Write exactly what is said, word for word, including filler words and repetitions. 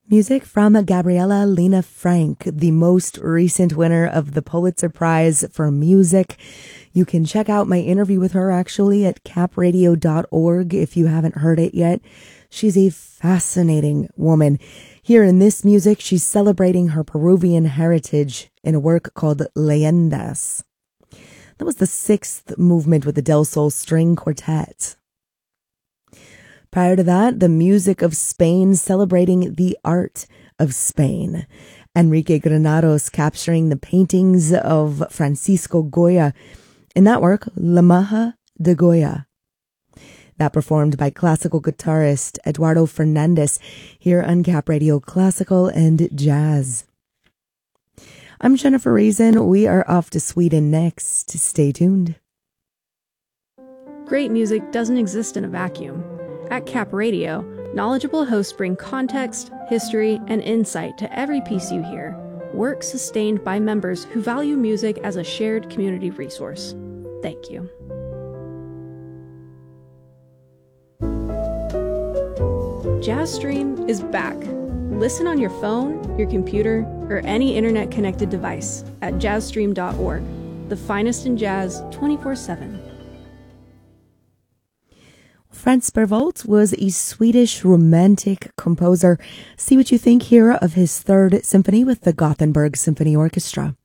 Music from Gabriella Lena Frank, the most recent winner of the Pulitzer Prize for Music. You can check out my interview with her actually at cap radio dot org if you haven't heard it yet. She's a fascinating woman. Here in this music, she's celebrating her Peruvian heritage in a work called Leyendas. That was the sixth movement with the Del Sol String Quartet. Prior to that, the music of Spain celebrating the art of Spain. Enrique Granados capturing the paintings of Francisco Goya in that work, La Maja de Goya. That performed by classical guitarist Eduardo Fernandez here on Cap Radio Classical and Jazz. I'm Jennifer Reason. We are off to Sweden next. Stay tuned. Great music doesn't exist in a vacuum. At Cap Radio, knowledgeable hosts bring context, history, and insight to every piece you hear. Work sustained by members who value music as a shared community resource. Thank you. JazzStream is back. Listen on your phone, your computer, or any internet-connected device at jazz stream dot org. The finest in jazz, twenty-four seven. Franz Berwald was a Swedish romantic composer. See what you think here of his third symphony with the Gothenburg Symphony Orchestra.